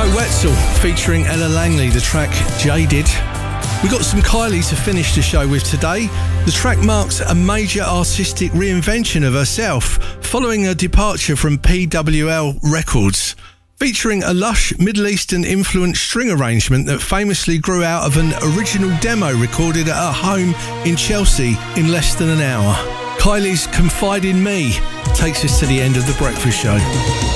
Nico Wetzel featuring Ella Langley, the track Jaded. We got some Kylie to finish the show with today. The track marks a major artistic reinvention of herself following her departure from PWL Records, featuring a lush Middle Eastern influenced string arrangement that famously grew out of an original demo recorded at her home in Chelsea in less than an hour. Kylie's Confide in Me takes us to the end of The Breakfast Show.